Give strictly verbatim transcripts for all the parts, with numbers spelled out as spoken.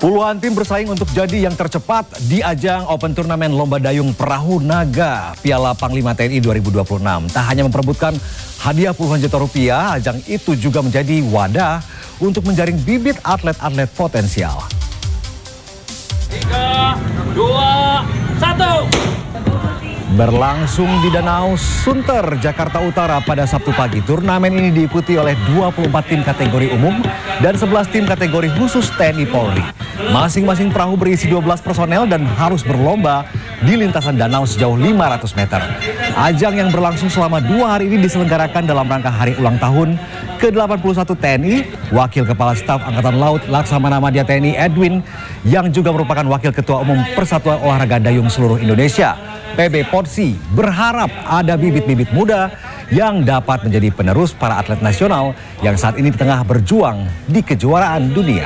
Puluhan tim bersaing untuk jadi yang tercepat di ajang Open Turnamen Lomba Dayung Perahu Naga Piala Panglima T N I dua ribu dua puluh enam. Tak hanya memperebutkan hadiah puluhan juta rupiah, ajang itu juga menjadi wadah untuk menjaring bibit atlet-atlet potensial. Tiga, dua, satu. Berlangsung di Danau Sunter, Jakarta Utara pada Sabtu pagi. Turnamen ini diikuti oleh dua puluh empat tim kategori umum dan sebelas tim kategori khusus T N I Polri. Masing-masing perahu berisi dua belas personel dan harus berlomba di lintasan danau sejauh lima ratus meter. Ajang yang berlangsung selama dua hari ini diselenggarakan dalam rangka hari ulang tahun ke delapan puluh satu T N I. Wakil Kepala Staf Angkatan Laut Laksamana Madya T N I Edwin, yang juga merupakan Wakil Ketua Umum Persatuan Olahraga Dayung Seluruh Indonesia P B Podsi, berharap ada bibit-bibit muda yang dapat menjadi penerus para atlet nasional yang saat ini tengah berjuang di kejuaraan dunia.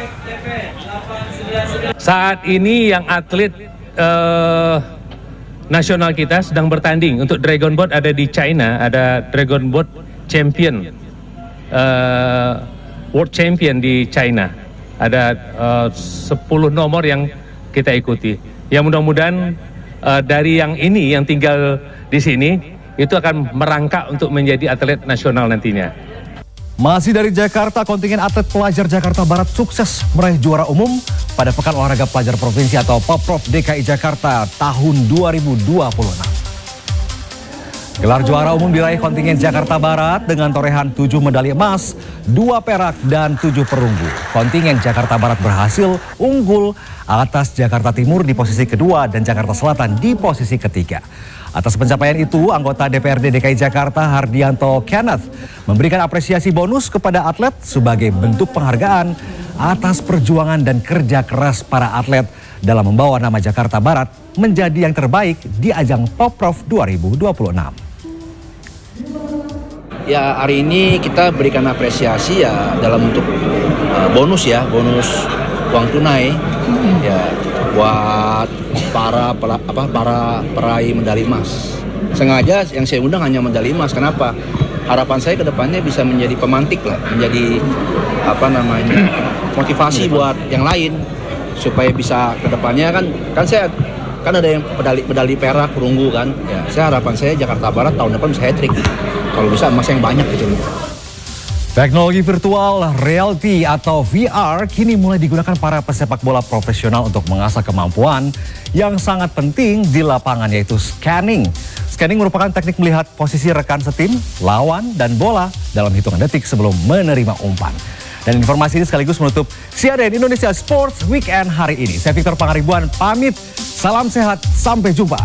Saat ini yang atlet uh, nasional kita sedang bertanding. Untuk Dragon Boat ada di China, ada Dragon Boat Champion, uh, World Champion di China. Ada uh, sepuluh nomor yang kita ikuti. Yang mudah-mudahan uh, dari yang ini yang tinggal di sini itu akan merangkak untuk menjadi atlet nasional nantinya. Masih dari Jakarta, kontingen atlet pelajar Jakarta Barat sukses meraih juara umum pada Pekan Olahraga Pelajar Provinsi atau Poprov D K I Jakarta tahun dua ribu dua puluh enam. Gelar juara umum diraih kontingen Jakarta Barat dengan torehan tujuh medali emas, dua perak, dan tujuh perunggu. Kontingen Jakarta Barat berhasil unggul atas Jakarta Timur di posisi kedua dan Jakarta Selatan di posisi ketiga. Atas pencapaian itu, anggota D P R D D K I Jakarta Hardianto Kenneth memberikan apresiasi bonus kepada atlet sebagai bentuk penghargaan atas perjuangan dan kerja keras para atlet dalam membawa nama Jakarta Barat menjadi yang terbaik di ajang Poprov dua ribu dua puluh enam. Ya, hari ini kita berikan apresiasi ya dalam bentuk uh, bonus ya, bonus uang tunai ya buat para pela, apa para peraih medali emas. Sengaja yang saya undang hanya medali emas. Kenapa? Harapan saya ke depannya bisa menjadi pemantik lah, menjadi apa namanya motivasi buat yang lain supaya bisa ke depannya kan kan saya kan ada yang medali medali perak, perunggu kan. Ya, saya harapan saya Jakarta Barat tahun depan bisa hat-trick. Kalau bisa emas yang banyak gitu. Teknologi virtual reality atau V R kini mulai digunakan para pesepak bola profesional untuk mengasah kemampuan yang sangat penting di lapangan, yaitu scanning. Scanning merupakan teknik melihat posisi rekan setim, lawan, dan bola dalam hitungan detik sebelum menerima umpan. Dan informasi ini sekaligus menutup C N N Indonesia Sports Weekend hari ini. Saya Victor Pangaribuan pamit, salam sehat, sampai jumpa.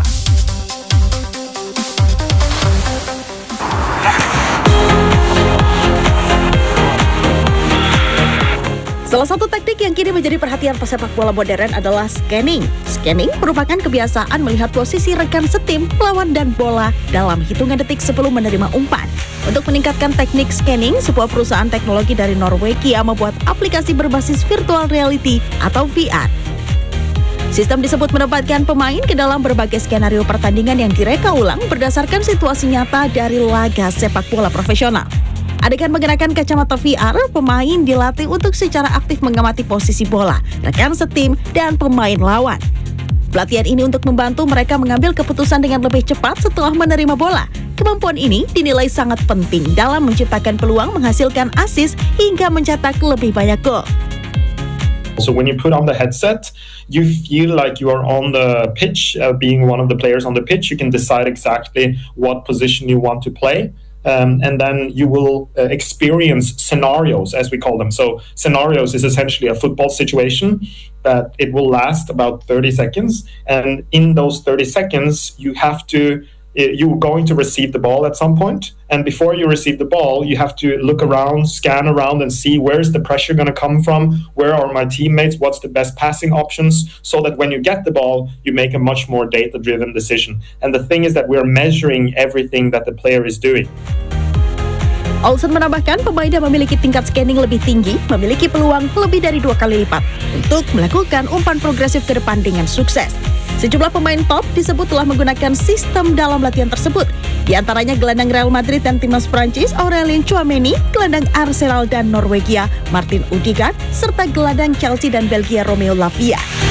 Salah satu teknik yang kini menjadi perhatian pesepak bola modern adalah scanning. Scanning merupakan kebiasaan melihat posisi rekan setim, lawan, dan bola dalam hitungan detik sebelum menerima umpan. Untuk meningkatkan teknik scanning, sebuah perusahaan teknologi dari Norwegia membuat aplikasi berbasis virtual reality atau V R. Sistem disebut menempatkan pemain ke dalam berbagai skenario pertandingan yang direka ulang berdasarkan situasi nyata dari laga sepak bola profesional. Adegan mengenakan kacamata V R, pemain dilatih untuk secara aktif mengamati posisi bola, rekan setim, dan pemain lawan. Pelatihan ini untuk membantu mereka mengambil keputusan dengan lebih cepat setelah menerima bola. Kemampuan ini dinilai sangat penting dalam menciptakan peluang menghasilkan assist hingga mencetak lebih banyak gol. So when you put on the headset, you feel like you are on the pitch, uh, being one of the players on the pitch. You can decide exactly what position you want to play. Um, and then you will uh, experience scenarios, as we call them. So scenarios is essentially a football situation that it will last about thirty seconds. And in those thirty seconds, you have to, you're going to receive the ball at some point. And before you receive the ball, you have to look around, scan around, and see where's the pressure going to come from, where are my teammates, what's the best passing options, so that when you get the ball, you make a much more data-driven decision. And the thing is that we're measuring everything that the player is doing. Olsen menambahkan pemain yang memiliki tingkat scanning lebih tinggi memiliki peluang lebih dari dua kali lipat untuk melakukan umpan progresif ke depan dengan sukses. Sejumlah pemain top disebut telah menggunakan sistem dalam latihan tersebut. Di antaranya gelandang Real Madrid dan timnas Prancis Aurelien Tchouameni, gelandang Arsenal dan Norwegia Martin Odegaard, serta gelandang Chelsea dan Belgia Romeo Lavia.